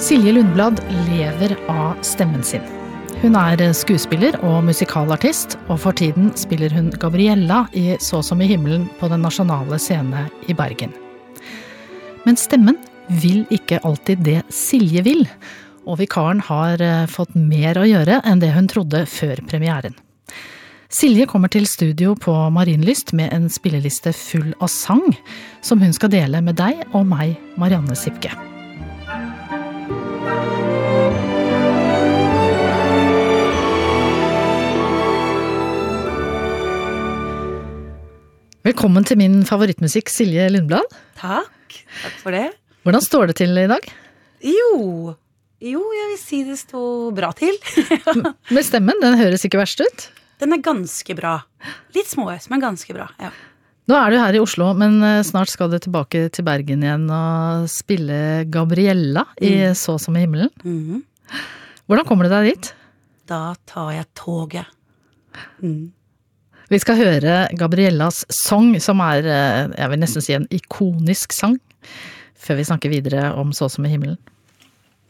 Silje Lundblad lever av stemmen sin. Hun skuespiller og musikalartist, og for tiden spiller hun Gabriella i Så som i himmelen på den nasjonale scene i Bergen. Men stemmen vil ikke alltid det Silje vil, og vikaren har fått mer å gjøre enn det hun trodde før premieren. Silje kommer til studio på Marienlyst med en spilleliste full av sang, som hun skal dele med deg og meg, Marianne Sipke. Velkommen til min favorittmusikk, Silje Lundblad. Takk for det. Hvordan står det til i dag? Jo, jeg vil si det står bra til. Med stemmen, den høres ikke verst ut. Den ganske bra. Litt småøs, men ganske bra, ja. Nå du her i Oslo, men snart skal du tilbake til Bergen igjen og spille Gabriella i Så som i himmelen. Hvordan kommer du deg dit? Da tar jeg toget. Vi skal høre Gabriellas sang, som jeg vil nesten si en ikonisk sang, før vi snakker videre om Så som i himmelen.